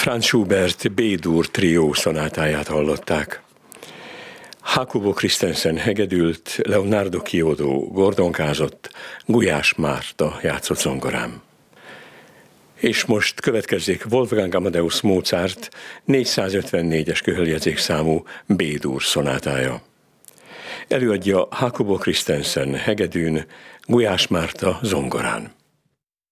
Franz Schubert B-dur trió szonátáját hallották. Jacobo Christensen hegedült, Leonardo Chiodo gordonkázott, Gulyás Márta játszott zongorán. És most következzék Wolfgang Amadeus Mozart 454-es köhöljegyzékszámú B-dur szonátája. Előadja Jacobo Christensen hegedűn, Gulyás Márta zongorán.